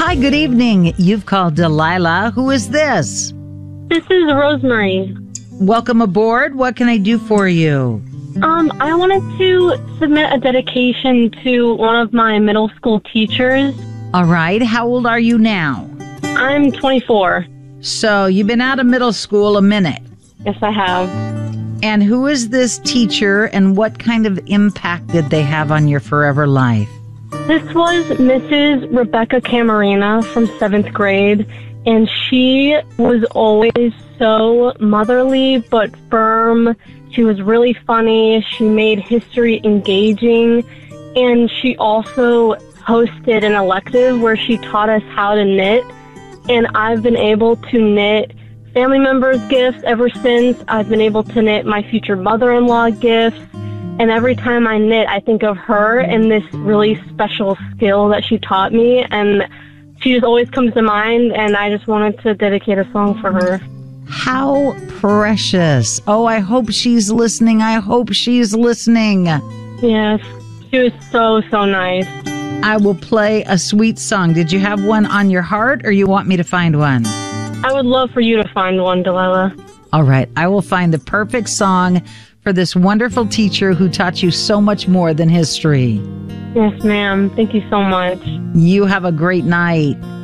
Hi, good evening. You've called Delilah. Who is this? This is Rosemary. Welcome aboard. What can I do for you? I wanted to submit a dedication to one of my middle school teachers. All right. How old are you now? I'm 24. So you've been out of middle school a minute. Yes, I have. And who is this teacher and what kind of impact did they have on your forever life? This was Mrs. Rebecca Camarena from 7th grade, and she was always so motherly but firm. She was really funny. She made history engaging, and she also hosted an elective where she taught us how to knit, and I've been able to knit family members' gifts ever since. I've been able to knit my future mother-in-law gifts, and every time I knit, I think of her and this really special skill that she taught me, and she just always comes to mind, and I just wanted to dedicate a song for her. How precious. Oh, I hope she's listening. I hope she's listening. Yes, she was so nice. I will play a sweet song. Did you have one on your heart or you want me to find one? I would love for you to find one, Delilah. All right. I will find the perfect song for this wonderful teacher who taught you so much more than history. Yes, ma'am. Thank you so much. You have a great night.